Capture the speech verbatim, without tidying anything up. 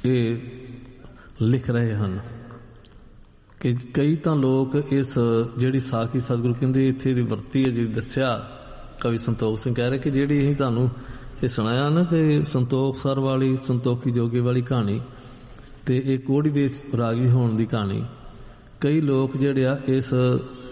ਇਹ ਲਿਖ ਰਹੇ ਹਨ ਕਿ ਕਈ ਤਾਂ ਲੋਕ ਇਸ ਜਿਹੜੀ ਸਾਖੀ ਸਤਿਗੁਰੂ ਕਹਿੰਦੇ ਇੱਥੇ ਦੀ ਵਰਤੀ ਹੈ, ਜਿਹੜੀ ਦੱਸਿਆ ਕਵੀ ਸੰਤੋਖ ਸਿੰਘ ਕਹਿ ਰਹੇ ਕਿ ਜਿਹੜੀ ਅਸੀਂ ਤੁਹਾਨੂੰ ਇਹ ਸੁਣਾਇਆ ਨਾ ਕਿ ਸੰਤੋਖ ਸਰ ਵਾਲੀ ਸੰਤੋਖੀ ਜੋਗੇ ਵਾਲੀ ਕਹਾਣੀ ਤੇ ਇਹ ਕੋਹੜੀ ਦੇ ਰਾਗੀ ਹੋਣ ਦੀ ਕਹਾਣੀ, ਕਈ ਲੋਕ ਜਿਹੜੇ ਆ ਇਸ